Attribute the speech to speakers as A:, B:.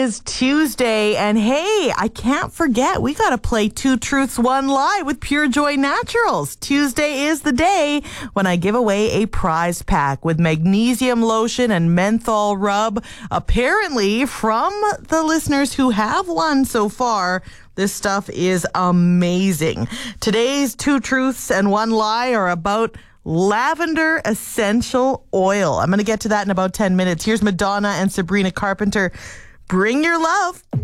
A: is Tuesday, and hey, I can't forget, we got to play Two Truths, One Lie with Pure Joy Naturals. Tuesday is the day when I give away a prize pack with magnesium lotion and menthol rub. Apparently, from the listeners who have won so far, this stuff is amazing. Today's Two Truths and One Lie are about lavender essential oil. I'm going to get to that in about 10 minutes. Here's Madonna and Sabrina Carpenter. Bring your love.